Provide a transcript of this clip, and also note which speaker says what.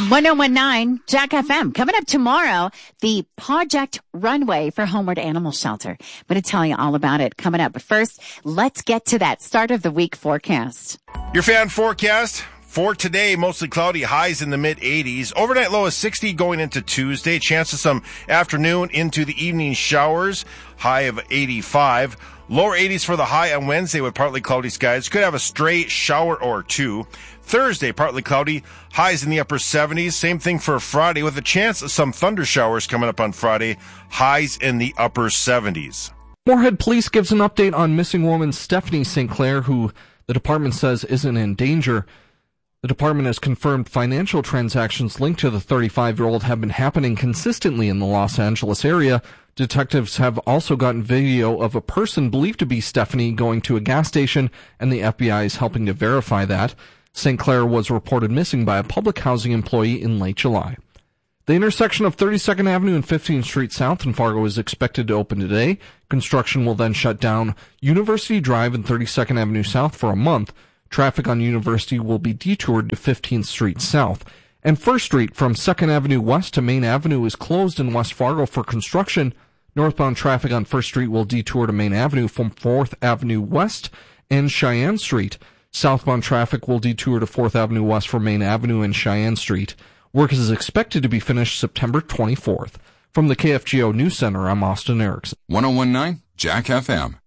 Speaker 1: 1019 Jack FM. Coming up tomorrow, the Project Runway for Homeward Animal Shelter. I'm going to tell you all about it coming up. But first, let's get to that start of the week forecast.
Speaker 2: Your fan forecast for today, mostly cloudy, highs in the mid-80s. Overnight low is 60 going into Tuesday. Chance of some afternoon into the evening showers, high of 85. Lower 80s for the high on Wednesday with partly cloudy skies. Could have a stray shower or two. Thursday, partly cloudy, highs in the upper 70s. Same thing for Friday with a chance of some thunder showers coming up on Friday, highs in the upper 70s.
Speaker 3: Moorhead Police gives an update on missing woman Stephanie St. Clair, who the department says isn't in danger. The department has confirmed financial transactions linked to the 35-year-old have been happening consistently in the Los Angeles area. Detectives have also gotten video of a person believed to be Stephanie going to a gas station, and the FBI is helping to verify that. St. Clair was reported missing by a public housing employee in late July. The intersection of 32nd Avenue and 15th Street South in Fargo is expected to open today. Construction will then shut down University Drive and 32nd Avenue South for a month. Traffic on University will be detoured to 15th Street South. And 1st Street from 2nd Avenue West to Main Avenue is closed in West Fargo for construction. Northbound traffic on 1st Street will detour to Main Avenue from 4th Avenue West and Cheyenne Street. Southbound traffic will detour to 4th Avenue West for Main Avenue and Cheyenne Street. Work is expected to be finished September 24th. From the KFGO News Center, I'm Austin Erickson.
Speaker 4: 1019 Jack FM.